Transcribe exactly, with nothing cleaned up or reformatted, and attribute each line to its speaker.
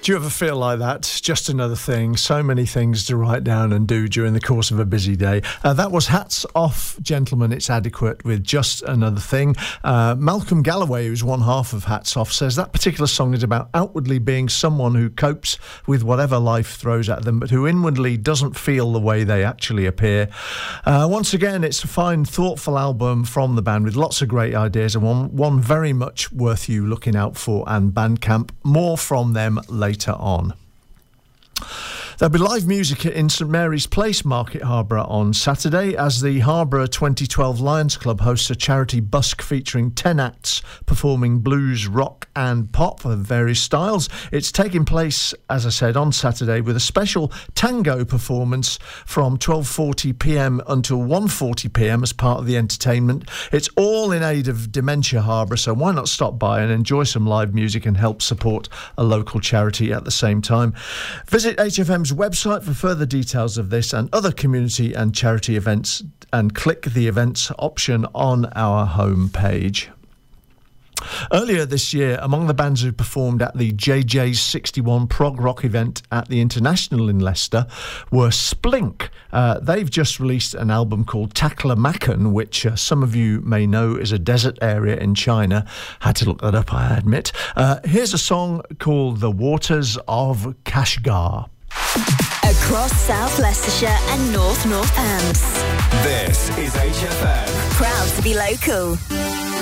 Speaker 1: Do you ever feel like that? Just another thing. So many things to write down and do during the course of a busy day. Uh, that was Hats Off, Gentlemen, It's Adequate with Just Another Thing. Uh, Malcolm Galloway, who's one half of Hats Off, says that particular song is about outwardly being someone who copes with whatever life throws at them, but who inwardly doesn't feel the way they actually appear. Uh, once again, it's a fine, thoughtful album from the band with lots of great ideas, and one, one very much worth you looking out for, and Bandcamp. More from them later on. There'll be live music in St Mary's Place, Market Harborough on Saturday as the Harborough twenty twelve Lions Club hosts a charity busk featuring ten acts performing blues, rock and pop of various styles. It's taking place, as I said, on Saturday with a special tango performance from twelve forty p m until one forty p m as part of the entertainment. It's all in aid of Dementia Harborough, so why not stop by and enjoy some live music and help support a local charity at the same time. Visit H F M's website for further details of this and other community and charity events, and click the events option on our home page. Earlier this year, among the bands who performed at the J J's sixty-one prog rock event at the International in Leicester were Splink. Uh, they've just released an album called Taklamakan, which uh, some of you may know is a desert area in China. Had to look that up, I admit. Uh, here's a song called The Waters of Kashgar.
Speaker 2: Across South Leicestershire and North Northants.
Speaker 3: This is H F M.
Speaker 2: Proud to be local.